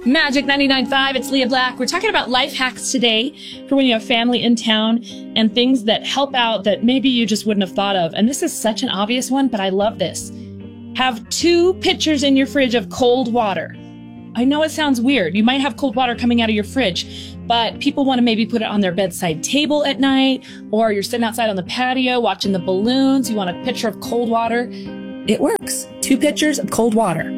Magic 99.5, it's Leah Black. We're talking about life hacks today for when you have family in town and things that help out that maybe you just wouldn't have thought of. And this is such an obvious one, but I love this. Have 2 pitchers in your fridge of cold water. I know it sounds weird. You might have cold water coming out of your fridge, but people want to maybe put it on their bedside table at night, or you're sitting outside on the patio watching the balloons. You want a pitcher of cold water. It works. 2 pitchers of cold water.